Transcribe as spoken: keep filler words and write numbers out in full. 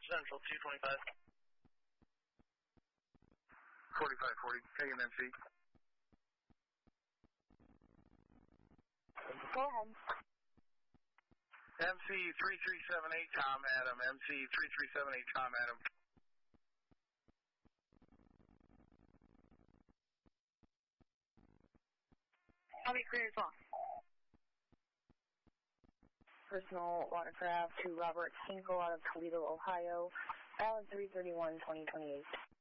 Central two twenty-five. forty-five forty, K M M C. Go ahead. M C three three seven eight, Tom Adam. M C three three seven eight, Tom Adam. I'll be clear as well. Personal watercraft to Robert Hinkle out of Toledo, Ohio. Valid three thirty-one twenty twenty-eight.